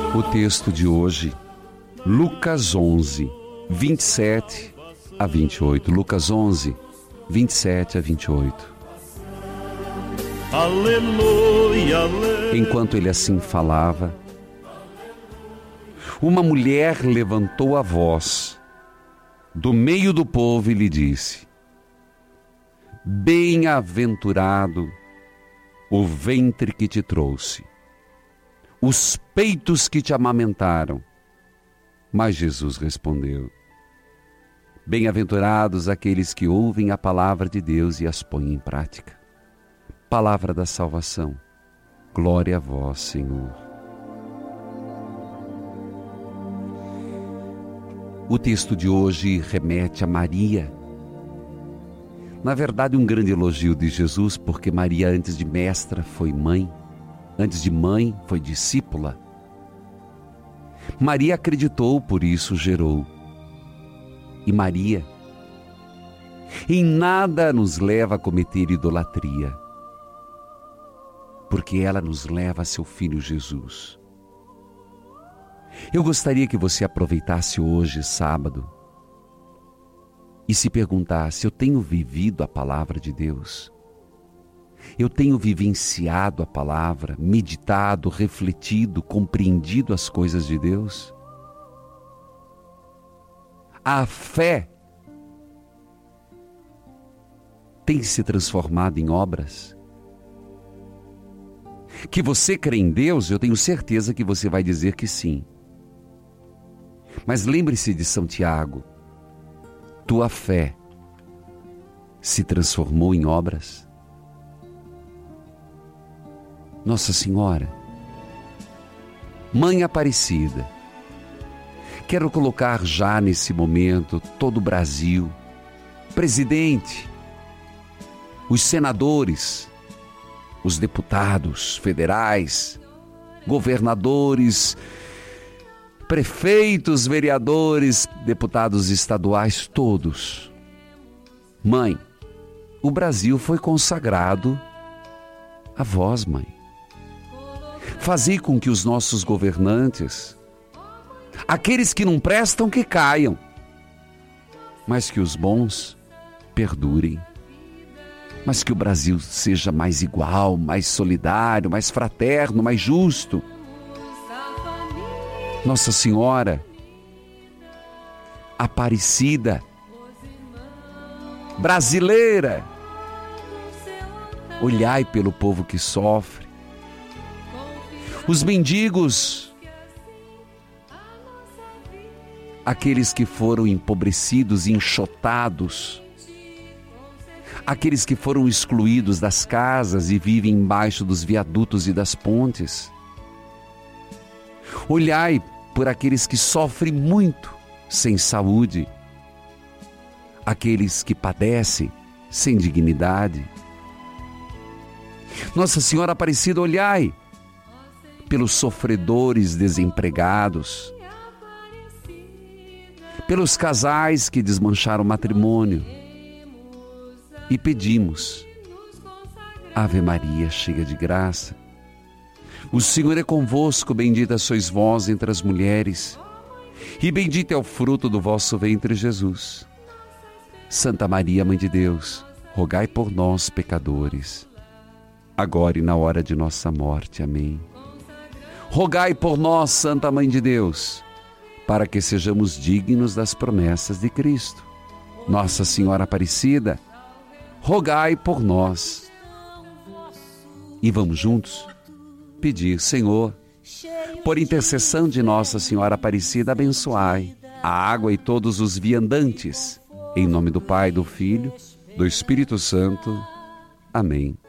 O texto de hoje, Lucas 11, 27 a 28. Lucas 11, 27 a 28. Aleluia, aleluia. Enquanto ele assim falava, uma mulher levantou a voz do meio do povo e lhe disse: Bem-aventurado o ventre que te trouxe, os peitos que te amamentaram. Mas Jesus respondeu: Bem-aventurados aqueles que ouvem a palavra de Deus e as põem em prática. Palavra da salvação. Glória a vós, Senhor. O texto de hoje remete a Maria. Na verdade, um grande elogio de Jesus, porque Maria, antes de mestra, foi mãe. Antes de mãe, foi discípula. Maria acreditou, por isso gerou. E Maria, em nada nos leva a cometer idolatria, porque ela nos leva a seu Filho Jesus. Eu gostaria que você aproveitasse hoje, sábado, e se perguntasse: eu tenho vivido a palavra de Deus? Eu tenho vivenciado a palavra, meditado, refletido, compreendido as coisas de Deus? A fé tem se transformado em obras? Que você crê em Deus, eu tenho certeza que você vai dizer que sim. Mas lembre-se de São Tiago: tua fé se transformou em obras? Nossa Senhora, Mãe Aparecida, quero colocar já nesse momento todo o Brasil, presidente, os senadores, os deputados federais, governadores, prefeitos, vereadores, deputados estaduais, todos. Mãe, o Brasil foi consagrado a vós, Mãe. Fazei com que os nossos governantes, aqueles que não prestam, que caiam, mas que os bons perdurem. Mas que o Brasil seja mais igual, mais solidário, mais fraterno, mais justo. Nossa Senhora Aparecida, brasileira, olhai pelo povo que sofre, os mendigos, aqueles que foram empobrecidos e enxotados, aqueles que foram excluídos das casas e vivem embaixo dos viadutos e das pontes. Olhai por aqueles que sofrem muito sem saúde, aqueles que padecem sem dignidade. Nossa Senhora Aparecida, olhai pelos sofredores desempregados, pelos casais que desmancharam o matrimônio, e pedimos: Ave Maria, cheia de graça, o Senhor é convosco, bendita sois vós entre as mulheres, e bendito é o fruto do vosso ventre, Jesus. Santa Maria, Mãe de Deus, rogai por nós, pecadores, agora e na hora de nossa morte. Amém. Rogai por nós, Santa Mãe de Deus, para que sejamos dignos das promessas de Cristo. Nossa Senhora Aparecida, rogai por nós. E vamos juntos pedir: Senhor, por intercessão de Nossa Senhora Aparecida, abençoai a água e todos os viandantes. Em nome do Pai, do Filho, do Espírito Santo. Amém.